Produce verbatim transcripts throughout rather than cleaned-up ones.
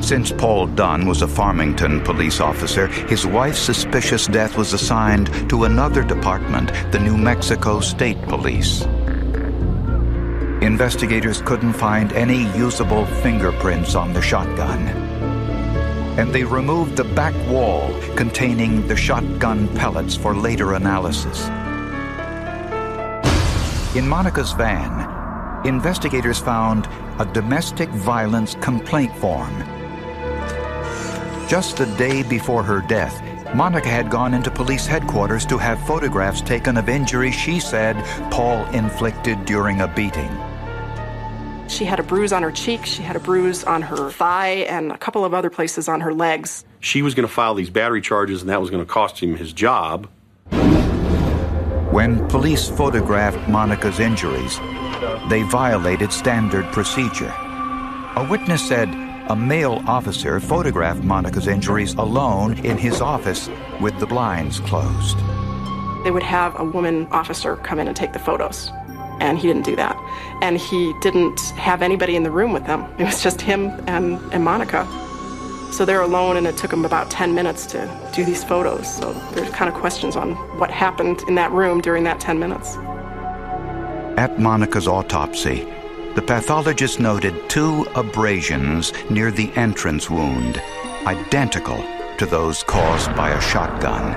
Since Paul Dunn was a Farmington police officer, his wife's suspicious death was assigned to another department, the New Mexico State Police. Investigators couldn't find any usable fingerprints on the shotgun, and they removed the back wall containing the shotgun pellets for later analysis. In Monica's van, investigators found a domestic violence complaint form. Just the day before her death, Monica had gone into police headquarters to have photographs taken of injuries she said Paul inflicted during a beating. She had a bruise on her cheek, she had a bruise on her thigh, and a couple of other places on her legs. She was going to file these battery charges, and that was going to cost him his job. When police photographed Monica's injuries, they violated standard procedure. A witness said a male officer photographed Monica's injuries alone in his office with the blinds closed. They would have a woman officer come in and take the photos, and he didn't do that. And he didn't have anybody in the room with them. It was just him and, and Monica. So they're alone, and it took them about ten minutes to do these photos. So there's kind of questions on what happened in that room during that ten minutes. At Monica's autopsy, the pathologist noted two abrasions near the entrance wound, identical to those caused by a shotgun.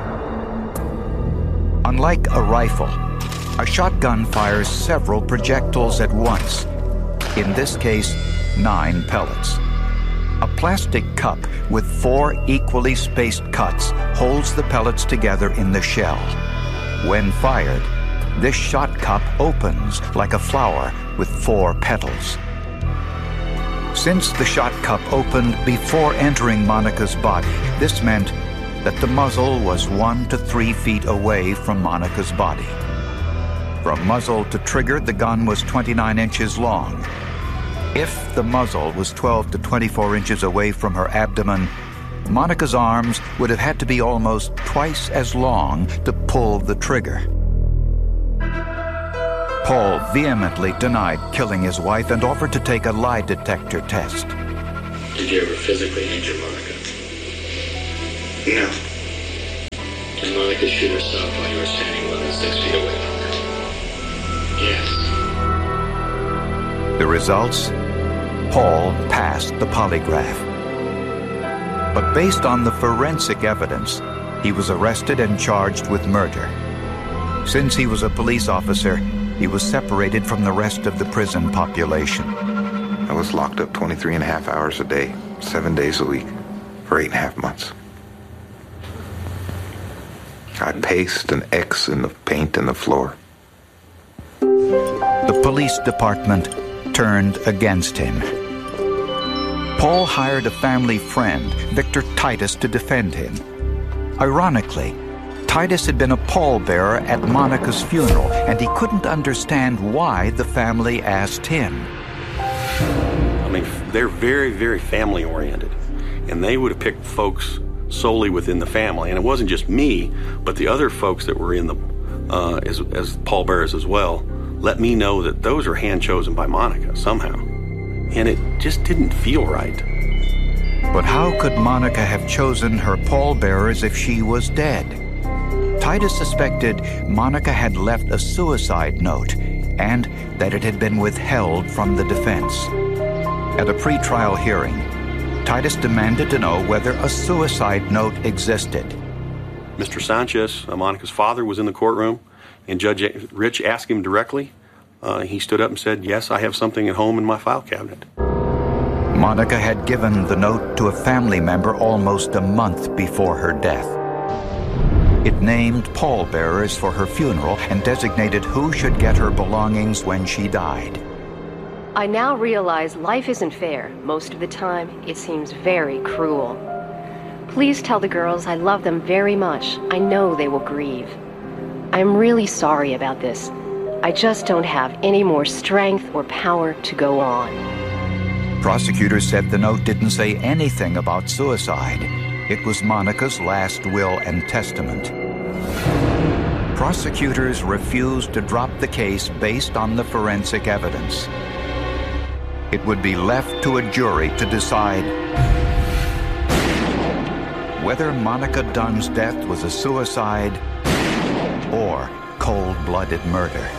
Unlike a rifle, a shotgun fires several projectiles at once. In this case, nine pellets. A plastic cup with four equally spaced cuts holds the pellets together in the shell. When fired, this shot cup opens like a flower with four petals. Since the shot cup opened before entering Monica's body, this meant that the muzzle was one to three feet away from Monica's body. From muzzle to trigger, the gun was twenty-nine inches long. If the muzzle was twelve to twenty-four inches away from her abdomen, Monica's arms would have had to be almost twice as long to pull the trigger. Paul vehemently denied killing his wife and offered to take a lie detector test. Did you ever physically injure Monica? No. Did Monica shoot herself while you were standing more than six feet away from her? Yes. The results? Paul passed the polygraph. But based on the forensic evidence, he was arrested and charged with murder. Since he was a police officer, he was separated from the rest of the prison population. I was locked up twenty-three and a half hours a day, seven days a week, for eight and a half months. I paced an X in the paint in the floor. The police department turned against him. Paul hired a family friend, Victor Titus, to defend him. Ironically, Titus had been a pallbearer at Monica's funeral, and he couldn't understand why the family asked him. I mean, they're very, very family-oriented, and they would have picked folks solely within the family. And it wasn't just me, but the other folks that were in the, uh, as, as pallbearers as well, let me know that those are hand-chosen by Monica somehow. And it just didn't feel right. But how could Monica have chosen her pallbearers if she was dead? Titus suspected Monica had left a suicide note and that it had been withheld from the defense. At a pretrial hearing, Titus demanded to know whether a suicide note existed. Mister Sanchez, uh, Monica's father, was in the courtroom, and Judge Rich asked him directly. Uh, he stood up and said, "Yes, I have something at home in my file cabinet." Monica had given the note to a family member almost a month before her death. It named pallbearers for her funeral and designated who should get her belongings when she died. I now realize life isn't fair. Most of the time, it seems very cruel. Please tell the girls I love them very much. I know they will grieve. I'm really sorry about this. I just don't have any more strength or power to go on. Prosecutors said the note didn't say anything about suicide. It was Monica's last will and testament. Prosecutors refused to drop the case based on the forensic evidence. It would be left to a jury to decide whether Monica Dunn's death was a suicide or cold-blooded murder.